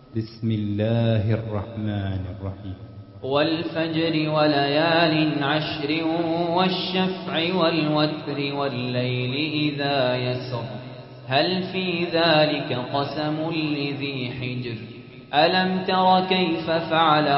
بسم الله الرحمن الرحيم والفجر وليال عشر والشفع والوتر والليل إذا يسر هل في ذلك قسم لذي حجر ألم تر كيف فعل